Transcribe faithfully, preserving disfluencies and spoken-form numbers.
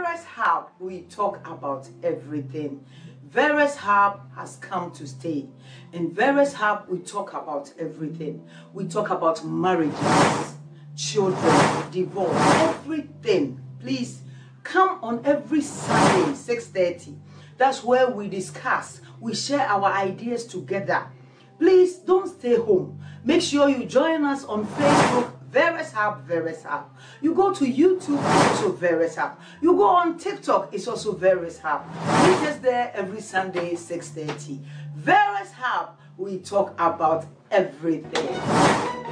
Verus Hub, we talk about everything. Verus Hub has come to stay. In Verus Hub, we talk about everything. We talk about marriages, children, divorce, everything. Please come on every Sunday, six thirty. That's where we discuss. We share our ideas together. Please don't stay home. Make sure you join us on Facebook, Verus Hub, Verus Hub. You go to YouTube, it's also Verus Hub. You go on TikTok, it's also Verus Hub. Meet us there every Sunday, six thirty. Verus Hub, we talk about everything.